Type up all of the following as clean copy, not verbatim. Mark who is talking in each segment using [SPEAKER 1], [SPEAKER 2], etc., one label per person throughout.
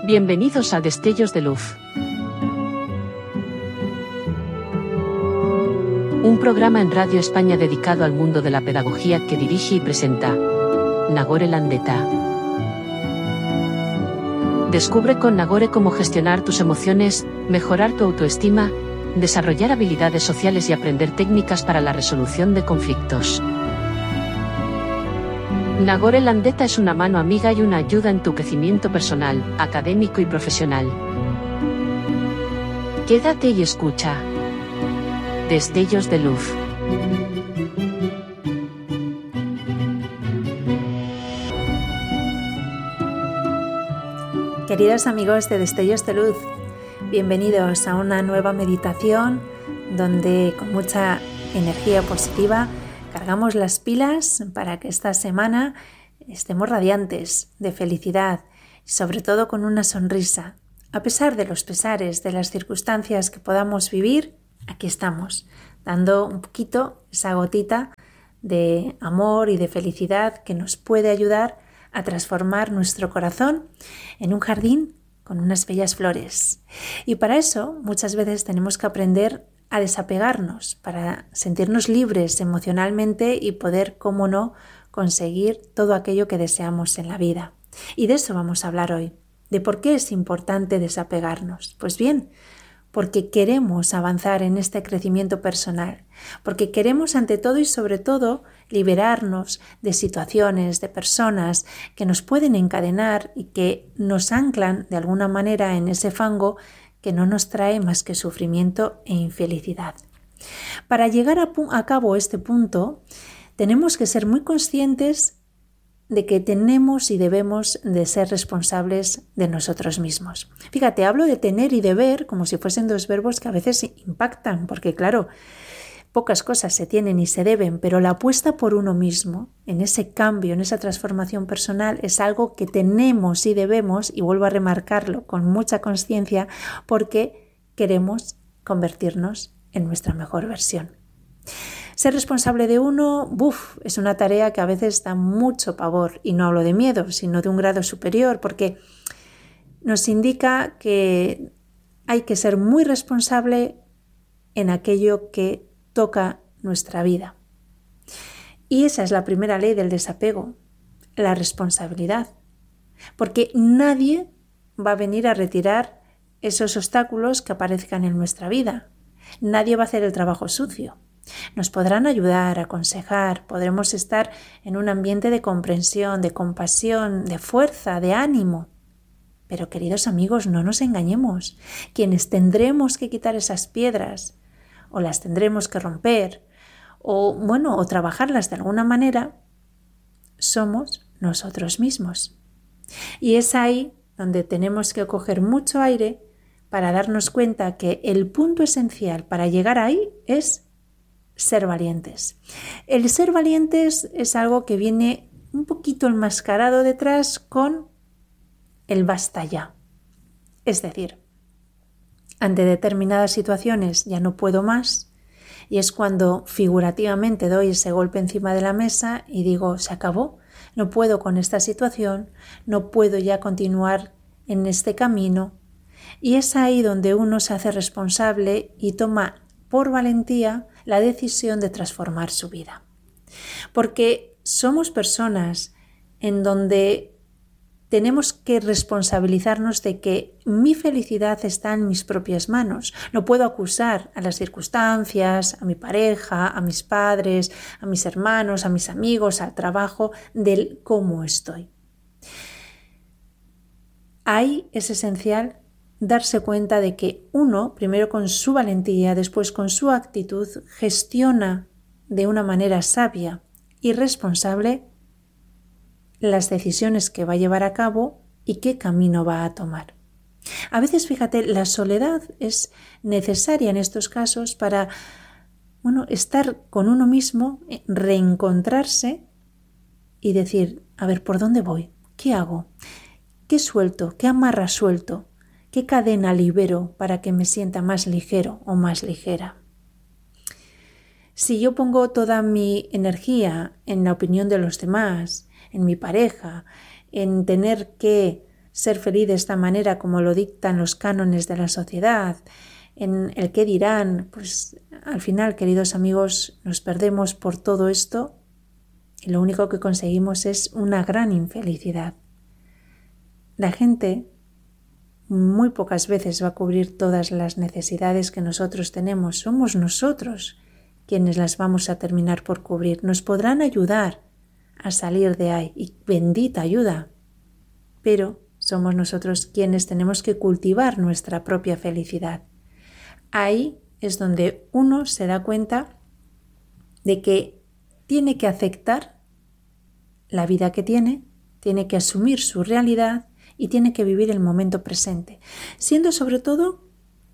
[SPEAKER 1] Bienvenidos a Destellos de Luz. Un programa en Radio España dedicado al mundo de la pedagogía que dirige y presenta Nagore Landeta. Descubre con Nagore cómo gestionar tus emociones, mejorar tu autoestima, desarrollar habilidades sociales y aprender técnicas para la resolución de conflictos. Nagore Landeta es una mano amiga y una ayuda en tu crecimiento personal, académico y profesional. Quédate y escucha. Destellos de Luz.
[SPEAKER 2] Queridos amigos de Destellos de Luz, bienvenidos a una nueva meditación donde con mucha energía positiva cargamos las pilas para que esta semana estemos radiantes de felicidad y sobre todo con una sonrisa. A pesar de los pesares, de las circunstancias que podamos vivir, aquí estamos, dando un poquito esa gotita de amor y de felicidad que nos puede ayudar a transformar nuestro corazón en un jardín con unas bellas flores. Y para eso muchas veces tenemos que aprender a desapegarnos para sentirnos libres emocionalmente y poder, cómo no, conseguir todo aquello que deseamos en la vida. Y de eso vamos a hablar hoy, de por qué es importante desapegarnos. Pues bien, porque queremos avanzar en este crecimiento personal, porque queremos ante todo y sobre todo liberarnos de situaciones, de personas que nos pueden encadenar y que nos anclan de alguna manera en ese fango que no nos trae más que sufrimiento e infelicidad. Para llegar a cabo este punto, tenemos que ser muy conscientes de que tenemos y debemos de ser responsables de nosotros mismos. Fíjate, hablo de tener y deber como si fuesen dos verbos que a veces impactan, porque claro, pocas cosas se tienen y se deben, pero la apuesta por uno mismo, en ese cambio, en esa transformación personal, es algo que tenemos y debemos, y vuelvo a remarcarlo con mucha conciencia, porque queremos convertirnos en nuestra mejor versión. Ser responsable de uno, es una tarea que a veces da mucho pavor, y no hablo de miedo, sino de un grado superior, porque nos indica que hay que ser muy responsable en aquello que toca nuestra vida. Y esa es la primera ley del desapego, la responsabilidad. Porque nadie va a venir a retirar esos obstáculos que aparezcan en nuestra vida. Nadie va a hacer el trabajo sucio. Nos podrán ayudar, aconsejar, podremos estar en un ambiente de comprensión, de compasión, de fuerza, de ánimo. Pero queridos amigos, no nos engañemos. Quienes tendremos que quitar esas piedras, o las tendremos que romper, o trabajarlas de alguna manera, somos nosotros mismos. Y es ahí donde tenemos que coger mucho aire para darnos cuenta que el punto esencial para llegar ahí es ser valientes. El ser valientes es algo que viene un poquito enmascarado detrás con el basta ya. Es decir, ante determinadas situaciones ya no puedo más, y es cuando figurativamente doy ese golpe encima de la mesa y digo, se acabó, no puedo con esta situación, no puedo ya continuar en este camino. Y es ahí donde uno se hace responsable y toma por valentía la decisión de transformar su vida. Porque somos personas en donde tenemos que responsabilizarnos de que mi felicidad está en mis propias manos. No puedo acusar a las circunstancias, a mi pareja, a mis padres, a mis hermanos, a mis amigos, al trabajo, del cómo estoy. Ahí es esencial darse cuenta de que uno, primero con su valentía, después con su actitud, gestiona de una manera sabia y responsable las decisiones que va a llevar a cabo y qué camino va a tomar. A veces, fíjate, la soledad es necesaria en estos casos para estar con uno mismo, reencontrarse y decir, a ver, ¿por dónde voy? ¿Qué hago? ¿Qué suelto? ¿Qué amarra suelto? ¿Qué cadena libero para que me sienta más ligero o más ligera? Si yo pongo toda mi energía en la opinión de los demás, en mi pareja, en tener que ser feliz de esta manera como lo dictan los cánones de la sociedad, en el qué dirán, pues al final, queridos amigos, nos perdemos por todo esto y lo único que conseguimos es una gran infelicidad. La gente muy pocas veces va a cubrir todas las necesidades que nosotros tenemos. Somos nosotros quienes las vamos a terminar por cubrir. Nos podrán ayudar a salir de ahí, y bendita ayuda, pero somos nosotros quienes tenemos que cultivar nuestra propia felicidad. Ahí es donde uno se da cuenta de que tiene que aceptar la vida que tiene que asumir su realidad y tiene que vivir el momento presente, siendo sobre todo,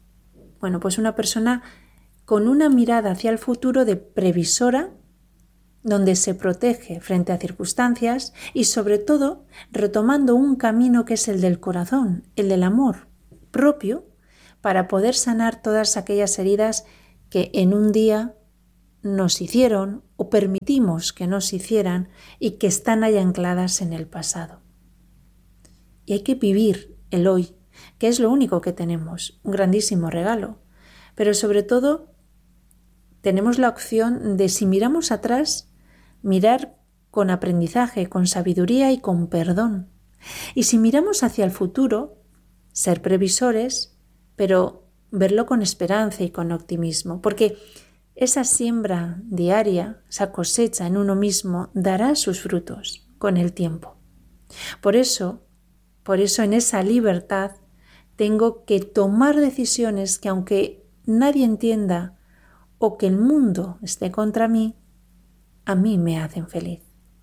[SPEAKER 2] pues una persona con una mirada hacia el futuro de previsora, donde se protege frente a circunstancias y sobre todo retomando un camino que es el del corazón, el del amor propio, para poder sanar todas aquellas heridas que en un día nos hicieron o permitimos que nos hicieran y que están ahí ancladas en el pasado. Y hay que vivir el hoy, que es lo único que tenemos, un grandísimo regalo. Pero sobre todo tenemos la opción de, si miramos atrás, mirar con aprendizaje, con sabiduría y con perdón. Y si miramos hacia el futuro, ser previsores, pero verlo con esperanza y con optimismo, porque esa siembra diaria, esa cosecha en uno mismo, dará sus frutos con el tiempo. Por eso en esa libertad tengo que tomar decisiones que, aunque nadie entienda o que el mundo esté contra mí, a mí me hacen feliz.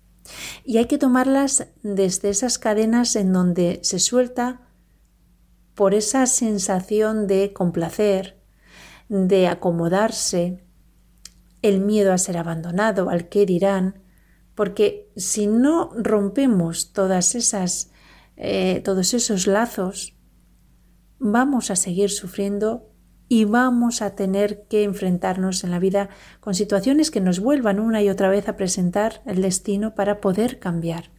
[SPEAKER 2] Y hay que tomarlas desde esas cadenas en donde se suelta por esa sensación de complacer, de acomodarse, el miedo a ser abandonado, al qué dirán, porque si no rompemos todos esos lazos, vamos a seguir sufriendo y vamos a tener que enfrentarnos en la vida con situaciones que nos vuelvan una y otra vez a presentar el destino para poder cambiar.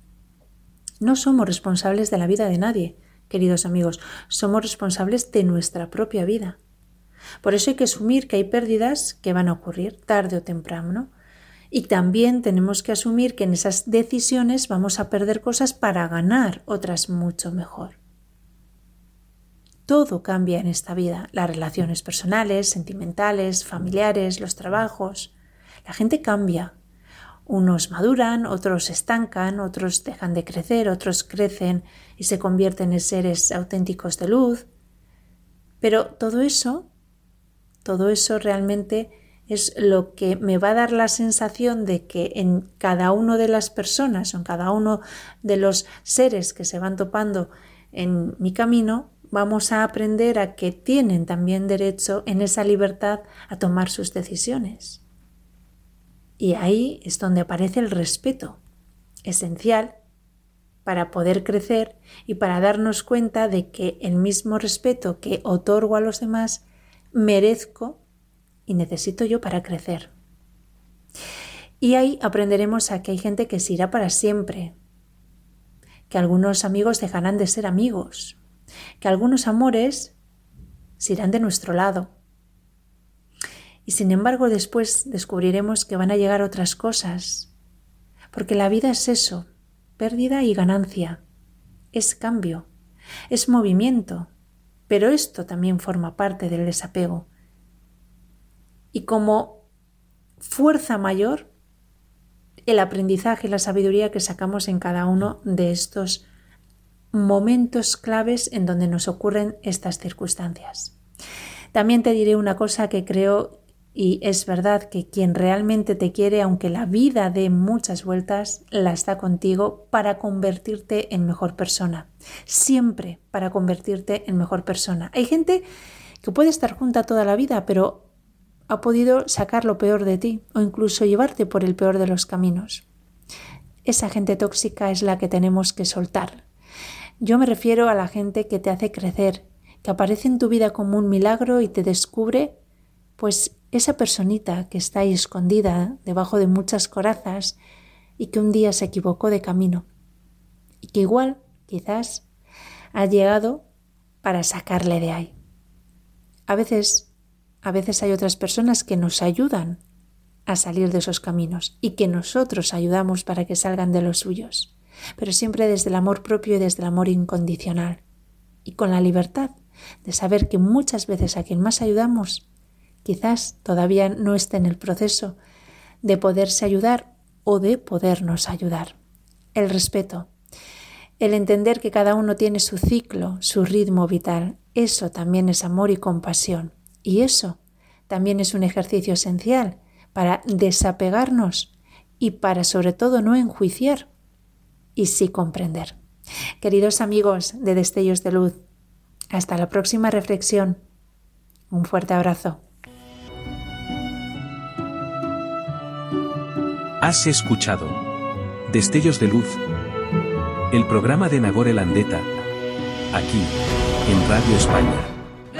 [SPEAKER 2] No somos responsables de la vida de nadie, queridos amigos, somos responsables de nuestra propia vida. Por eso hay que asumir que hay pérdidas que van a ocurrir tarde o temprano, y también tenemos que asumir que en esas decisiones vamos a perder cosas para ganar otras mucho mejor. Todo cambia en esta vida, las relaciones personales, sentimentales, familiares, los trabajos. La gente cambia. Unos maduran, otros se estancan, otros dejan de crecer, otros crecen y se convierten en seres auténticos de luz. Pero todo eso realmente es lo que me va a dar la sensación de que en cada una de las personas o en cada uno de los seres que se van topando en mi camino, vamos a aprender a que tienen también derecho en esa libertad a tomar sus decisiones. Y ahí es donde aparece el respeto, esencial para poder crecer y para darnos cuenta de que el mismo respeto que otorgo a los demás merezco y necesito yo para crecer. Y ahí aprenderemos a que hay gente que se irá para siempre, que algunos amigos dejarán de ser amigos, que algunos amores se irán de nuestro lado. Y sin embargo después descubriremos que van a llegar otras cosas, porque la vida es eso, pérdida y ganancia, es cambio, es movimiento, pero esto también forma parte del desapego. Y como fuerza mayor, el aprendizaje y la sabiduría que sacamos en cada uno de estos momentos claves en donde nos ocurren estas circunstancias. También te diré una cosa que creo y es verdad, que quien realmente te quiere, aunque la vida dé muchas vueltas, la está contigo para convertirte en mejor persona. Siempre para convertirte en mejor persona. Hay gente que puede estar junta toda la vida, pero ha podido sacar lo peor de ti o incluso llevarte por el peor de los caminos. Esa gente tóxica es la que tenemos que soltar. Yo me refiero a la gente que te hace crecer, que aparece en tu vida como un milagro y te descubre, pues esa personita que está ahí escondida debajo de muchas corazas y que un día se equivocó de camino y que igual, quizás, ha llegado para sacarle de ahí. A veces hay otras personas que nos ayudan a salir de esos caminos y que nosotros ayudamos para que salgan de los suyos, pero siempre desde el amor propio y desde el amor incondicional y con la libertad de saber que muchas veces a quien más ayudamos quizás todavía no esté en el proceso de poderse ayudar o de podernos ayudar. El respeto, el entender que cada uno tiene su ciclo, su ritmo vital, eso también es amor y compasión. Y eso también es un ejercicio esencial para desapegarnos y para sobre todo no enjuiciar y sí comprender. Queridos amigos de Destellos de Luz, hasta la próxima reflexión. Un fuerte abrazo.
[SPEAKER 3] Has escuchado Destellos de Luz, el programa de Nagore Landeta, aquí, en Radio España.